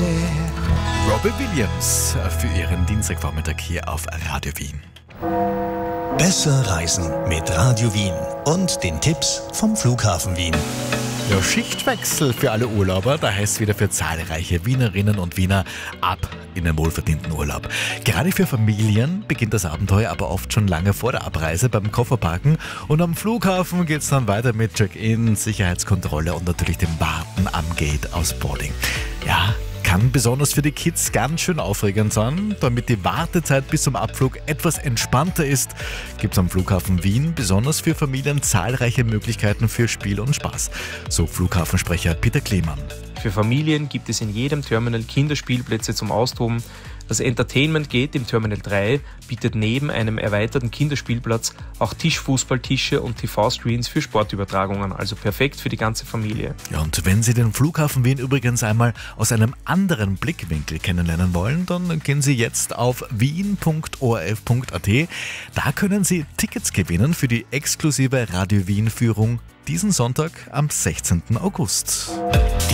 Robbie Williams für ihren Dienstagvormittag hier auf Radio Wien. Besser reisen mit Radio Wien und den Tipps vom Flughafen Wien. Ja, Schichtwechsel für alle Urlauber, da heißt es wieder für zahlreiche Wienerinnen und Wiener ab in den wohlverdienten Urlaub. Gerade für Familien beginnt das Abenteuer aber oft schon lange vor der Abreise beim Kofferpacken und am Flughafen geht es dann weiter mit Check-in, Sicherheitskontrolle und natürlich dem Warten am Gate aus Boarding. Ja, kann besonders für die Kids ganz schön aufregend sein. Damit die Wartezeit bis zum Abflug etwas entspannter ist, gibt es am Flughafen Wien besonders für Familien zahlreiche Möglichkeiten für Spiel und Spaß. So Flughafensprecher Peter Klemann. Für Familien gibt es in jedem Terminal Kinderspielplätze zum Austoben. Das Entertainment Gate im Terminal 3 bietet neben einem erweiterten Kinderspielplatz auch Tischfußballtische und TV-Screens für Sportübertragungen, also perfekt für die ganze Familie. Ja, und wenn Sie den Flughafen Wien übrigens einmal aus einem anderen Blickwinkel kennenlernen wollen, dann gehen Sie jetzt auf wien.orf.at. Da können Sie Tickets gewinnen für die exklusive Radio Wien-Führung diesen Sonntag am 16. August.